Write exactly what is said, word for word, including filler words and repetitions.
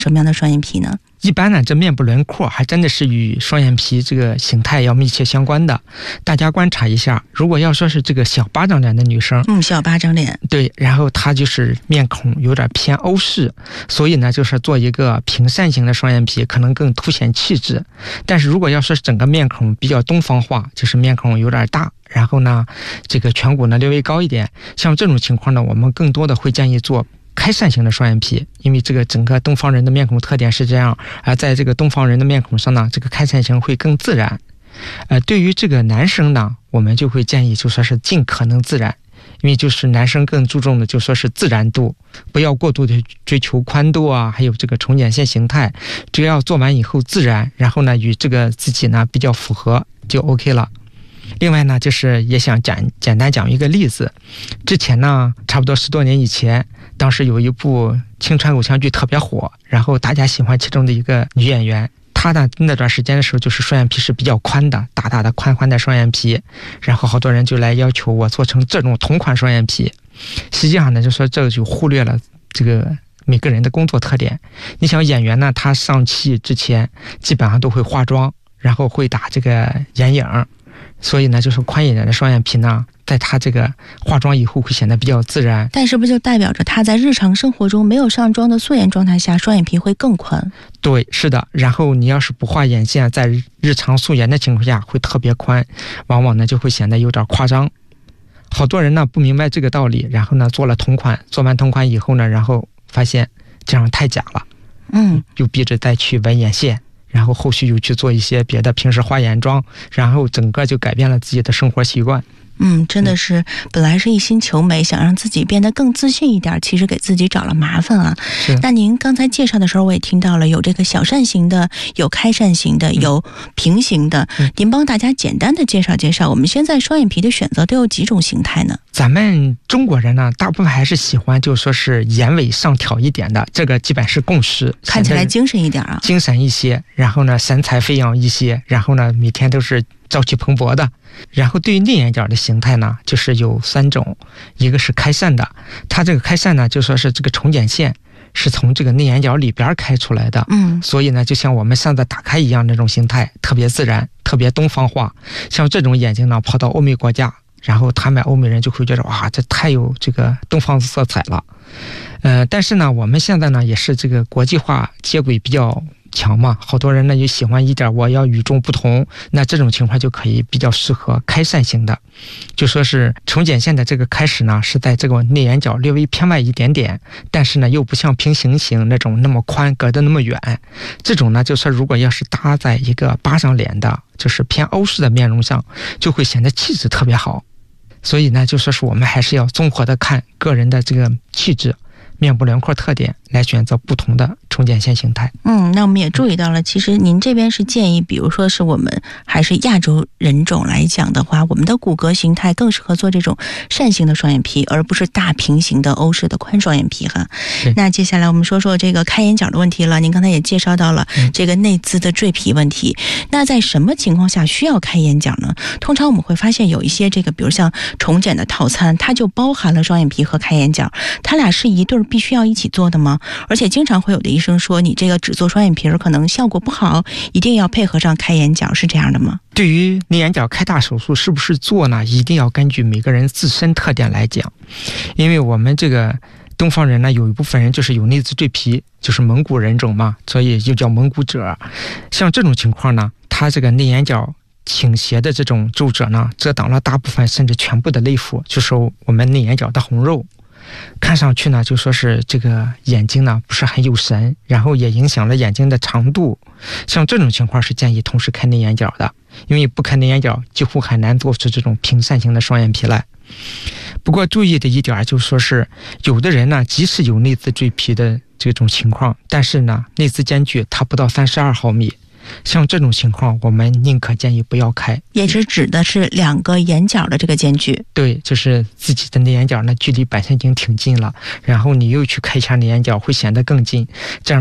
什么样的双眼皮呢？ 一般呢，这面部轮廓还真的是与双眼皮这个形态要密切相关的。大家观察一下，如果要说是这个小巴掌脸的女生， 嗯，小巴掌脸， 对，然后她就是面孔有点偏欧式，所以呢，就是做一个平扇型的双眼皮，可能更凸显气质。但是如果要说是整个面孔比较东方化，就是面孔有点大，然后呢，这个颧骨呢略微高一点，像这种情况呢，我们更多的会建议做开扇型的双眼皮，因为这个整个东方人的面孔特点是这样，而在这个东方人的面孔上呢，这个开扇型会更自然。呃，对于这个男生呢，我们就会建议就说是尽可能自然，因为就是男生更注重的就说是自然度，不要过度的追求宽度啊，还有这个重睑线形态，只要做完以后自然，然后呢与这个自己呢比较符合就 OK 了。另外呢，就是也想讲简单讲一个例子。之前呢，差不多十多年以前，当时有一部青春偶像剧特别火，然后大家喜欢其中的一个女演员，她呢那段时间的时候就是双眼皮是比较宽的，大大的宽宽的双眼皮，然后好多人就来要求我做成这种同款双眼皮。实际上呢，就说这就忽略了这个每个人的工作特点。你想演员呢，他上戏之前基本上都会化妆，然后会打这个眼影。所以呢，就是宽一点的双眼皮呢，在他这个化妆以后会显得比较自然。 但是不就代表着他在日常生活中没有上妆的素颜状态下，双眼皮会更宽？ 对，是的。然后你要是不画眼线，在日常素颜的情况下会特别宽，往往呢就会显得有点夸张。好多人呢不明白这个道理，然后呢做了同款，做完同款以后呢，然后发现这样太假了， 嗯， 又逼着再去纹眼线。然后后续又去做一些别的，平时化眼妆，然后整个就改变了自己的生活习惯。 嗯，真的是，本来是一心求美，想让自己变得更自信一点，其实给自己找了麻烦啊。那您刚才介绍的时候，我也听到了有这个小扇型的，有开扇型的，有平行的。嗯、您帮大家简单的介绍介绍，我们现在双眼皮的选择都有几种形态呢？ 咱们中国人呢，大部分还是喜欢就说是眼尾上挑一点的，这个基本是共识， 看起来精神一点啊， 精神一些，然后呢神采飞扬一些，然后呢每天都是朝气蓬勃的。然后对于内眼角的形态呢，就是有三种，一个是开扇的，它这个开扇呢就说是这个重睑线是从这个内眼角里边开出来的， 嗯， 所以呢就像我们扇子打开一样，那种形态特别自然，特别东方化。像这种眼睛呢跑到欧美国家，然后他们欧美人就会觉得哇，这太有这个东方色彩了。呃，但是呢我们现在呢也是这个国际化接轨比较强嘛，好多人呢就喜欢一点我要与众不同，那这种情况就可以比较适合开扇型的，就说是重睑线的这个开始呢是在这个内眼角略微偏外一点点，但是呢又不像平行型那种那么宽，隔得那么远。这种呢就说如果要是搭在一个巴掌脸的，就是偏欧式的面容上，就会显得气质特别好。所以呢就说是我们还是要综合的看个人的这个气质、面部轮廓特点来选择不同的重睑线形态。 嗯，那我们也注意到了，其实您这边是建议，比如说是我们还是亚洲人种来讲的话，我们的骨骼形态更适合做这种扇形的双眼皮，而不是大平行的欧式的宽双眼皮哈。那接下来我们说说这个开眼角的问题了。您刚才也介绍到了这个内眦的赘皮问题，嗯、那在什么情况下需要开眼角呢？通常我们会发现有一些这个，比如像重睑的套餐，它就包含了双眼皮和开眼角，它俩是一对必须要一起做的吗？而且经常会有的医生说，你这个只做双眼皮可能效果不好，一定要配合上开眼角，是这样的吗？ 对于内眼角开大手术是不是做呢，一定要根据每个人自身特点来讲。因为我们这个东方人呢，有一部分人就是有内眦赘皮，就是蒙古人种嘛，所以就叫蒙古褶。像这种情况呢，他这个内眼角倾斜的这种皱褶呢，遮挡了大部分甚至全部的肋骨，就是我们内眼角的红肉。看上去呢就说是这个眼睛呢不是很有神，然后也影响了眼睛的长度。像这种情况是建议同时开内眼角的，因为不开内眼角几乎很难做出这种平扇型的双眼皮来。不过注意的一点就是说是有的人呢即使有内眦赘皮的这种情况，但是呢内眦间距它不到三十二毫米，像这种情况我们宁可建议不要开。 也是指的是两个眼角的这个间距。 对，就是自己的内眼角呢距离本身已经挺近了，然后你又去开一下内眼角会显得更近，这样